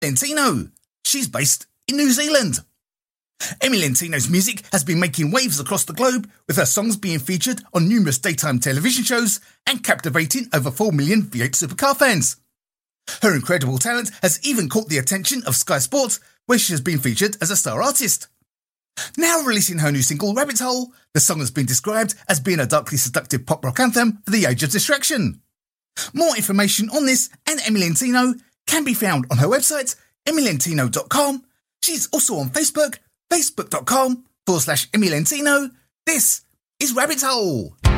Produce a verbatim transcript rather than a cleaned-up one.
Lentino. She's based in New Zealand. Emmy Lentino's music has been making waves across the globe, with her songs being featured on numerous daytime television shows and captivating over four million V eight Supercar fans. Her incredible talent has even caught the attention of Sky Sports, where she has been featured as a star artist. Now releasing her new single Rabbit Hole, the song has been described as being a darkly seductive pop rock anthem for the age of distraction. More information on this and Emmy Lentino can be found on her website, emmy lentino dot com. She's also on Facebook, facebook.com forward slash Emmy Lentino. This is Rabbit Hole.